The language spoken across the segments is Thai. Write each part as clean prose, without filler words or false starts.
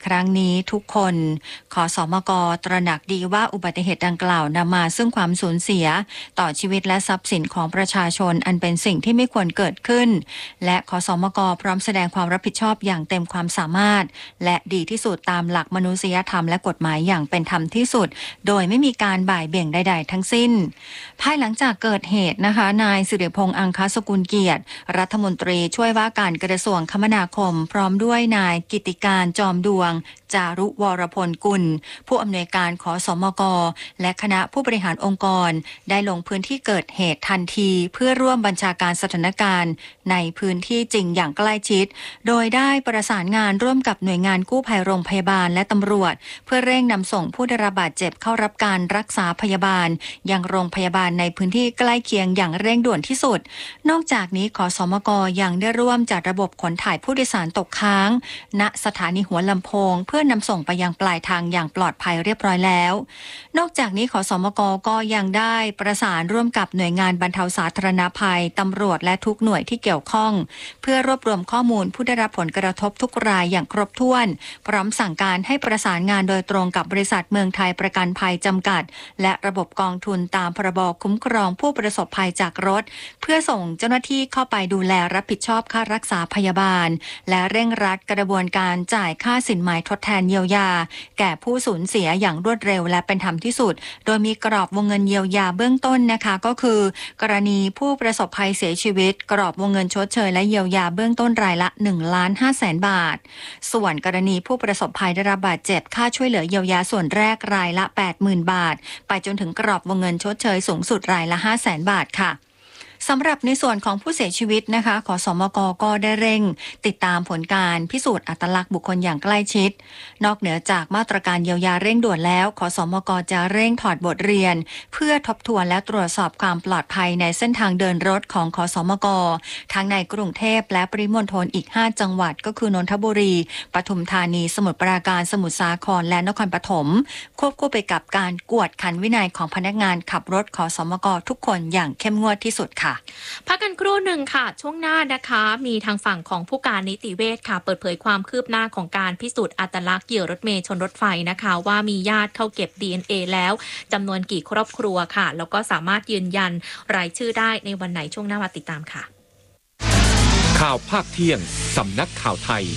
รั้งนี้ทุกคนขสมก.ตระหนักดีว่าอุบัติเหตุดังกล่าวนำมาซึ่งความสูญเสียต่อชีวิตและทรัพย์สินของประชาชนอันเป็นสิ่งที่ไม่ควรเกิดขึ้นและขสมก.พร้อมแสดงความรับผิดชอบอย่างเต็มความสามารถและดีที่สุดตามหลักมนุษยธรรมและกฎหมายอย่างเป็นธรรมที่สุดโดยไม่มีการบ่ายเบี่ยงใดๆทั้งสิ้นภายหลังจากเกิดเหตุนะคะนายสิริพงษ์อังคสกุลเกียรติรัฐมนตรีช่วยว่าการกระทรวงคมนาคมพร้อมด้วยนายกิติการจอมดวงจารุวรพลกุลผู้อำนวยการขสมก.และคณะผู้บริหารองค์กรได้ลงพื้นที่เกิดเหตุทันทีเพื่อร่วมบัญชาการสถานการณ์ในพื้นที่จริงอย่างใกล้ชิดโดยได้ประสานงานร่วมกับหน่วยงานกู้ภัยโรงพยาบาลและตำรวจเพื่อเร่งนำส่งผู้ได้รับบาดเจ็บเข้ารับการรักษาพยาบาลยังโรงพยาบาลในพื้นที่ใกล้เคียงอย่างเร่งด่วนที่สุดนอกจากนี้ขสมก.ยังได้ร่วมจัดระบบขนถ่ายผู้โดยสารตกค้างณสถานีหัวลำโพงเพื่อนำส่งไปยังปลายทางอย่างปลอดภัยเรียบร้อยแล้วนอกจากนี้ขสมก.ก็ยังได้ประสานร่วมกับหน่วยงานบรรเทาสาธารณภัยตำรวจและทุกหน่วยที่เกี่ยวข้องเพื่อรวบรวมข้อมูลผู้ได้รับผลกระทบทุกรายอย่างครบถ้วนพร้อมสั่งการให้ประสานงานโดยตรงกับบริษัทเมืองไทยประกันภัยจำกัดและระบบกองทุนตามพรบคุ้มครองผู้ประสบภัยจากรถเพื่อส่งเจ้าหน้าที่เข้าไปดูแลรับผิดชอบค่ารักษาพยาบาลและเร่งรัดกระบวนการจ่ายค่าสินไหมทดแทนเยียวยาแก่ผู้สูญเสียอย่างรวดเร็วและเป็นธรรมที่สุดโดยมีกรอบวงเงินเยียวยาเบื้องต้นนะคะก็คือกรณีผู้ประสบภัยเสียชีวิตกรอบวงเงินชดเชยและเยียวยาเบื้องต้นรายละ 1,500,000 บาทส่วนกรณีผู้ประสบภัยได้รับบาดเจ็บค่าช่วยเหลือเยียวยาส่วนแรกรายละ 80,000 บาทไปจนถึงกรอบวงเงินชดเชยสูงสุดรายละ 500,000 บาทค่ะสำหรับในส่วนของผู้เสียชีวิตนะคะขสมก.ก็ได้เร่งติดตามผลการพิสูจน์อัตลักษณ์บุคคลอย่างใกล้ชิดนอกเหนือจากมาตรการเยียวยาเร่งด่วนแล้วขสมก.จะเร่งถอดบทเรียนเพื่อทบทวนและตรวจสอบความปลอดภัยในเส้นทางเดินรถของขสมก.ทั้งในกรุงเทพและปริมณฑลอีก5จังหวัดก็คือนนทบุรีปทุมธานีสมุทรปราการสมุทรสาครและนครปฐมควบคู่ไปกับการกวดขันวินัยของพนักงานขับรถขสมก.ทุกคนอย่างเข้มงวดที่สุดค่ะพักกันครู่หนึ่งค่ะช่วงหน้านะคะมีทางฝั่งของผู้การนิติเวชค่ะเปิดเผยความคืบหน้าของการพิสูจน์อัตลักษณ์เหยื่อรถเมล์ชนรถไฟนะคะว่ามีญาติเข้าเก็บ DNA แล้วจำนวนกี่ครอบครัวค่ะแล้วก็สามารถยืนยันรายชื่อได้ในวันไหนช่วงหน้ามาติดตามค่ะข่าวภาคเที่ยงสำนักข่าวไทย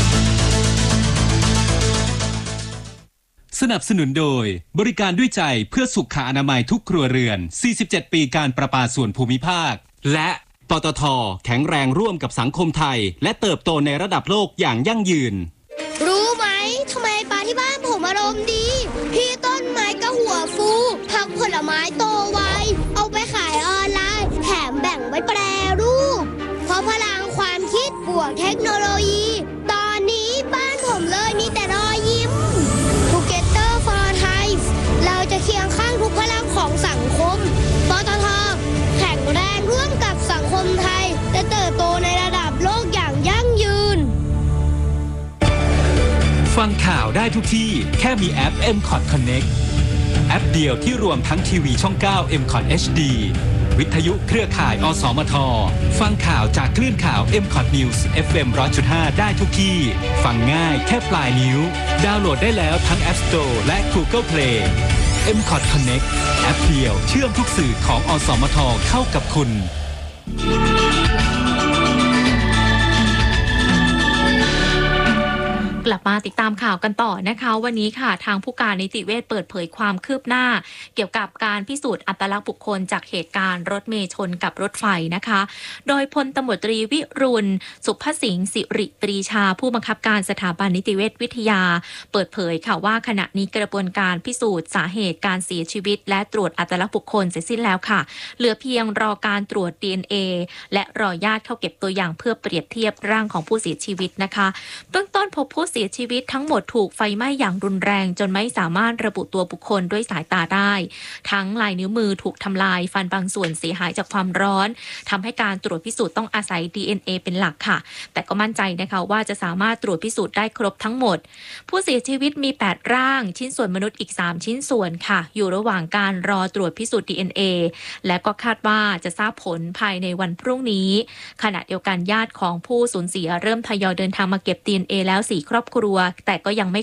สนับสนุนโดยบริการด้วยใจเพื่อสุขอนามัยทุกครัวเรือน47ปีการประปาส่วนภูมิภาคและปตท.แข็งแรงร่วมกับสังคมไทยและเติบโตในระดับโลกอย่างยั่งยืนรู้ไหมทำไมปลาที่บ้านผมอารมณ์ดีพี่ต้นไม้ก็หัวฟูผักผลไม้โตไวเอาไปขายออนไลน์แถมแบ่งไว้แปรรูปเพราะพลังความคิดบวกเทคโนโลยีตอนนี้บ้านผมเลยมีแต่รอยยิ้ม Together for Thai เราจะเคียงข้างทุกพลังของสังคมปตท.แข็งแรงร่วมกับสังคมไทยและเติบโตในระดับโลกอย่างยั่งยืนฟังข่าวได้ทุกที่แค่มีแอป MCOT Connect แอปเดียวที่รวมทั้งทีวีช่อง 9 MCOT HD วิทยุเครือข่ายอสมทฟังข่าวจากคลื่นข่าว MCOT News FM 100.5 ได้ทุกที่ฟังง่ายแค่ปลายนิ้วดาวน์โหลดได้แล้วทั้ง App Store และ Google Play MCOT Connect แอปเดียวเชื่อมทุกสื่อของอสมทเข้ากับคุณกลับมาติดตามข่าวกันต่อนะคะวันนี้ค่ะทางผู้การนิติเวชเปิดเผยความคืบหน้าเกี่ยวกับการพิสูจน์อัตลักษณ์บุคคลจากเหตุการณ์รถเมล์ชนกับรถไฟนะคะโดยพลตำรวจตรีวิรุณสุภสิงห์สิริปรีชาผู้บังคับการสถาบันนิติเวชวิทยาเปิดเผยค่ะว่าขณะนี้กระบวนการพิสูจน์สาเหตุการเสียชีวิตและตรวจอัตลักษณ์บุคคลเสร็จสิ้นแล้วค่ะเหลือเพียงรอการตรวจ DNA และรอญาติเข้าเก็บตัวอย่างเพื่อเปรียบเทียบร่างของผู้เสียชีวิตนะคะเบื้องต้นพบผู้เสียชีวิตทั้งหมดถูกไฟไหม้อย่างรุนแรงจนไม่สามารถระบุตัวบุคคลด้วยสายตาได้ทั้งลายนิ้วมือถูกทำลายฟันบางส่วนเสียหายจากความร้อนทำให้การตรวจพิสูจน์ต้องอาศัย DNA เป็นหลักค่ะแต่ก็มั่นใจนะคะว่าจะสามารถตรวจพิสูจน์ได้ครบทั้งหมดผู้เสียชีวิตมี8ร่างชิ้นส่วนมนุษย์อีก3ชิ้นส่วนค่ะอยู่ระหว่างการรอตรวจพิสูจน์ DNA และก็คาดว่าจะทราบผลภายในวันพรุ่งนี้ขณะเดียวกันญาติของผู้สูญเสียเริ่มทยอยเดินทางมาเก็บ DNA แล้ว4ครอบครัวแต่ก็ยังไม่